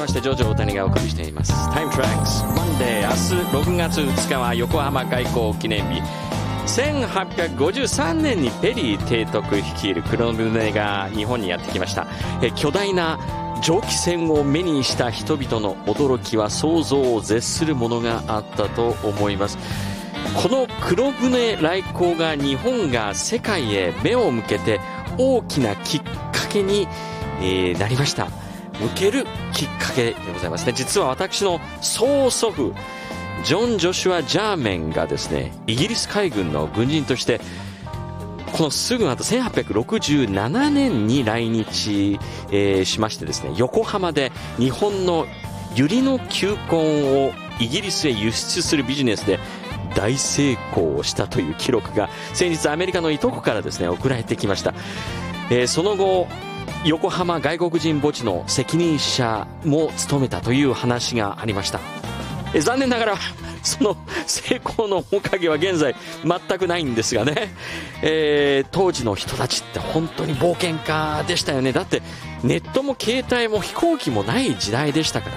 ましてジョジョ大谷がお送りしていますタイムトラックスマンデー。明日6月2日は横浜開港記念日。1853年にペリー提督率いる黒船が日本にやってきました。巨大な蒸気船を目にした人々の驚きは想像を絶するものがあったと思います。この黒船来航が日本が世界へ目を向けて大きなきっかけに、なりました。向けるきっかけでございますね。実は私の曽祖父ジョン・ジョシュア・ジャーメンがですね、イギリス海軍の軍人としてこのすぐ後1867年に来日、しましてですね、横浜で日本の百合の球根をイギリスへ輸出するビジネスで大成功をしたという記録が先日アメリカのいとこからですね送られてきました。その後横浜外国人墓地の責任者も務めたという話がありました。残念ながらその成功の面影は現在全くないんですがね、当時の人たちって本当に冒険家でしたよね。だってネットも携帯も飛行機もない時代でしたから